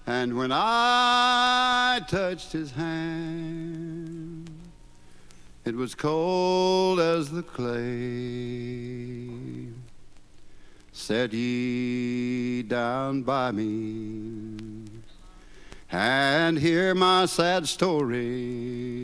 And when I touched his hand, it was cold as the clay. Set ye down by me and hear my sad story.